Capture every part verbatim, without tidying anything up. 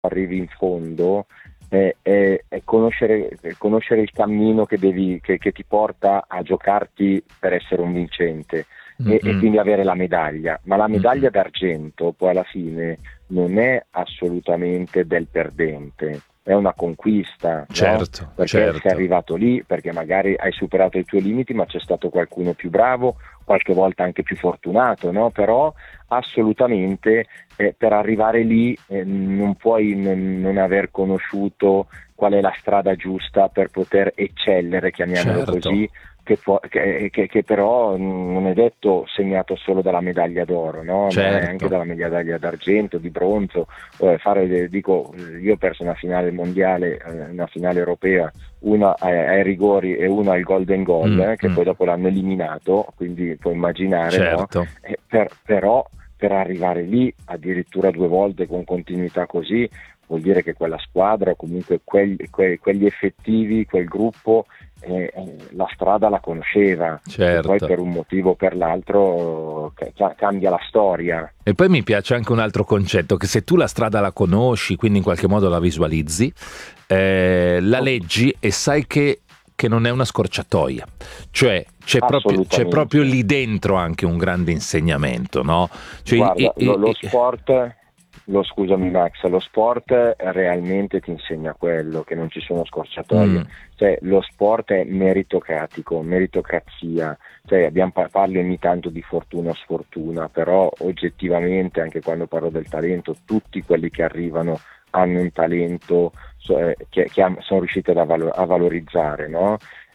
arrivi in fondo è, è, è conoscere, è conoscere il cammino che, devi, che, che ti porta a giocarti per essere un vincente e, e quindi avere la medaglia, ma la medaglia Mm-mm. d'argento poi alla fine non è assolutamente del perdente, è una conquista, certo, no? Perché certo. sei arrivato lì, perché magari hai superato i tuoi limiti, ma c'è stato qualcuno più bravo, qualche volta anche più fortunato, no? Però assolutamente eh, per arrivare lì eh, non puoi non, non aver conosciuto qual è la strada giusta per poter eccellere, chiamiamolo Certo. così, che, può, che, che, che però non è detto segnato solo dalla medaglia d'oro, no? Certo. Ma è anche dalla medaglia d'argento, di bronzo. Eh, fare, dico, io ho perso una finale mondiale, eh, una finale europea, una ai, ai rigori e una al golden goal, Mm, eh, che mm. poi dopo l'hanno eliminato, quindi puoi immaginare, Certo. no? Eh, per, però per arrivare lì addirittura due volte con continuità così, vuol dire che quella squadra o comunque quegli, que, quegli effettivi, quel gruppo eh, eh, la strada la conosceva, certo. E poi per un motivo o per l'altro ca- cambia la storia. E poi mi piace anche un altro concetto, che se tu la strada la conosci, quindi in qualche modo la visualizzi, eh, la leggi e sai che che non è una scorciatoia, cioè c'è proprio, c'è proprio lì dentro anche un grande insegnamento, no? Cioè, Guarda, i, i, lo, lo i, sport, lo scusami Max, lo sport realmente ti insegna quello, che non ci sono scorciatoie, mm. cioè lo sport è meritocratico, meritocrazia, cioè abbiamo, parli ogni tanto di fortuna o sfortuna, però oggettivamente anche quando parlo del talento, tutti quelli che arrivano hanno un talento eh, che, che han, sono riusciti a, valo, a valorizzare, no?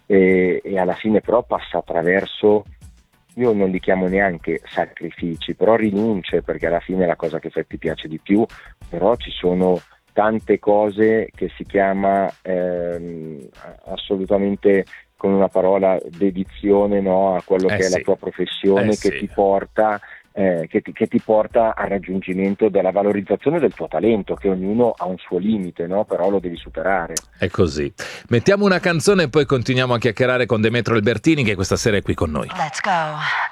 E, e alla fine però passa attraverso, io non li chiamo neanche sacrifici, però rinunce, perché alla fine è la cosa che ti piace di più, però ci sono tante cose che si chiama ehm, assolutamente con una parola dedizione, no, a quello eh che sì. è la tua professione, eh che sì. ti porta Eh, che, ti, che ti porta al raggiungimento della valorizzazione del tuo talento, che ognuno ha un suo limite, no? Però lo devi superare. È così. Mettiamo una canzone e poi continuiamo a chiacchierare con Demetrio Albertini, che questa sera è qui con noi. Let's go.